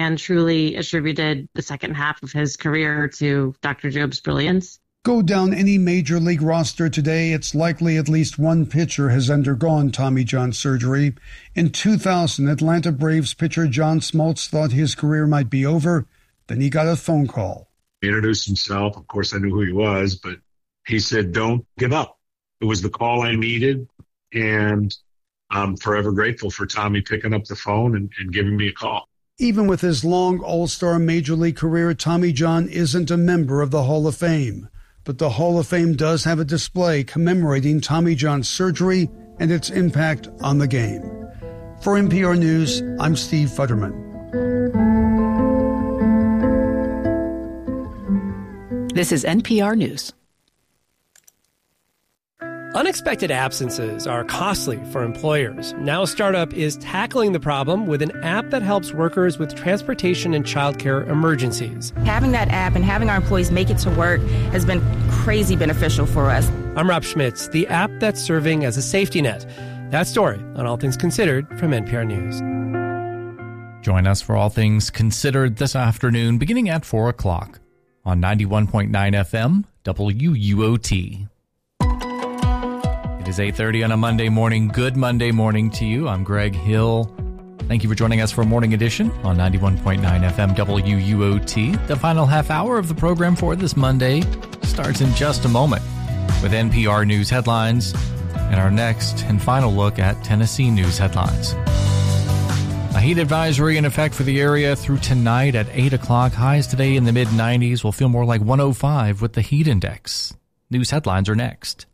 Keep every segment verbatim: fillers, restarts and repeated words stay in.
and truly attributed the second half of his career to Doctor Jobe's brilliance? Go down any major league roster today, it's likely at least one pitcher has undergone Tommy John surgery. In two thousand, Atlanta Braves pitcher John Smoltz thought his career might be over. Then he got a phone call. He introduced himself. Of course, I knew who he was, but he said, don't give up. It was the call I needed, and I'm forever grateful for Tommy picking up the phone and, and giving me a call. Even with his long All-Star Major League career, Tommy John isn't a member of the Hall of Fame. But the Hall of Fame does have a display commemorating Tommy John's surgery and its impact on the game. For N P R News, I'm Steve Futterman. This is N P R News. Unexpected absences are costly for employers. Now Startup is tackling the problem with an app that helps workers with transportation and childcare emergencies. Having that app and having our employees make it to work has been crazy beneficial for us. I'm Rob Schmitz, the app that's serving as a safety net. That story on All Things Considered from N P R News. Join us for All Things Considered this afternoon beginning at four o'clock on ninety-one point nine F M W U O T. It is eight thirty on a Monday morning. Good Monday morning to you. I'm Greg Hill. Thank you for joining us for a morning edition on ninety-one point nine F M W U O T. The final half hour of the program for this Monday starts in just a moment with N P R News headlines and our next and final look at Tennessee news headlines. A heat advisory in effect for the area through tonight at eight o'clock. Highs today in the mid nineties will feel more like one oh five with the heat index. News headlines are next.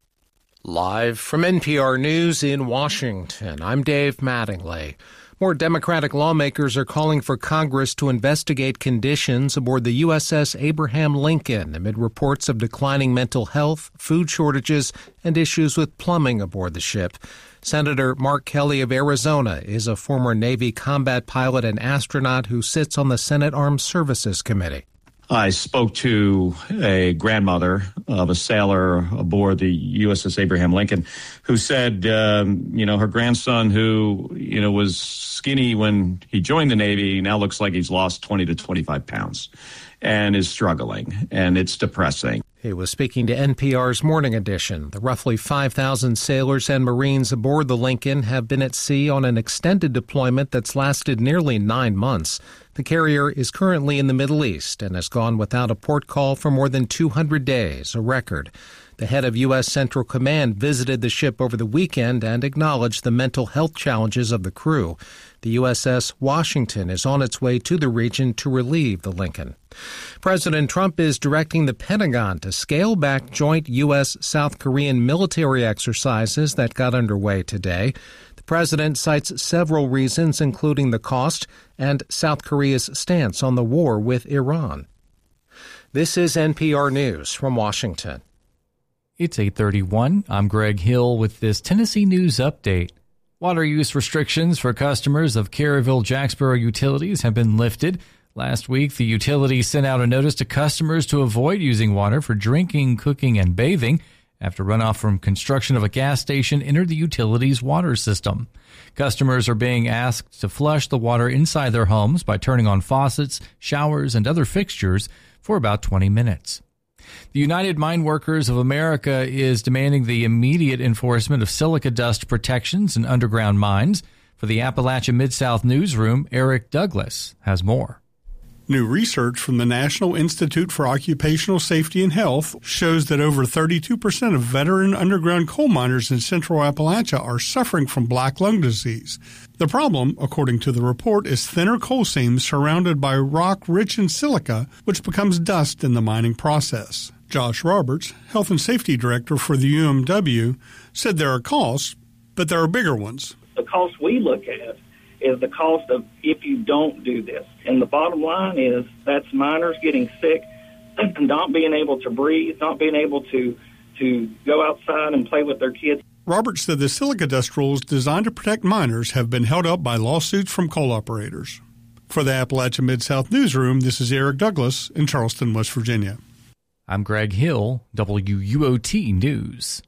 Live from N P R News in Washington, I'm Dave Mattingly. More Democratic lawmakers are calling for Congress to investigate conditions aboard the U S S Abraham Lincoln amid reports of declining mental health, food shortages, and issues with plumbing aboard the ship. Senator Mark Kelly of Arizona is a former Navy combat pilot and astronaut who sits on the Senate Armed Services Committee. I spoke to a grandmother of a sailor aboard the U S S Abraham Lincoln who said, um, you know, her grandson who, you know, was skinny when he joined the Navy now looks like he's lost twenty to twenty-five pounds and is struggling, and it's depressing. He was speaking to N P R's Morning Edition. The roughly five thousand sailors and Marines aboard the Lincoln have been at sea on an extended deployment that's lasted nearly nine months. The carrier is currently in the Middle East and has gone without a port call for more than two hundred days, a record. The head of U S Central Command visited the ship over the weekend and acknowledged the mental health challenges of the crew. The U S S Washington is on its way to the region to relieve the Lincoln. President Trump is directing the Pentagon to scale back joint U S South Korean military exercises that got underway today. The president cites several reasons, including the cost and South Korea's stance on the war with Iran. This is N P R News from Washington. It's eight thirty-one. I'm Greg Hill with this Tennessee News Update. Water use restrictions for customers of Caryville-Jacksboro Utilities have been lifted. Last week, the utility sent out a notice to customers to avoid using water for drinking, cooking, and bathing after runoff from construction of a gas station entered the utility's water system. Customers are being asked to flush the water inside their homes by turning on faucets, showers, and other fixtures for about twenty minutes. The United Mine Workers of America is demanding the immediate enforcement of silica dust protections in underground mines. For the Appalachia Mid-South Newsroom, Eric Douglas has more. New research from the National Institute for Occupational Safety and Health shows that over thirty-two percent of veteran underground coal miners in central Appalachia are suffering from black lung disease. The problem, according to the report, is thinner coal seams surrounded by rock rich in silica, which becomes dust in the mining process. Josh Roberts, Health and Safety Director for the U M W, said there are costs, but there are bigger ones. The cost we look at is the cost of if you don't do this. And the bottom line is that's miners getting sick, not being able to breathe, not being able to, to go outside and play with their kids. Roberts said the silica dust rules designed to protect miners have been held up by lawsuits from coal operators. For the Appalachia Mid-South Newsroom, this is Eric Douglas in Charleston, West Virginia. I'm Greg Hill, W U O T News.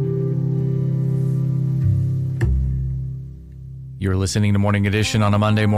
You're listening to Morning Edition on a Monday morning.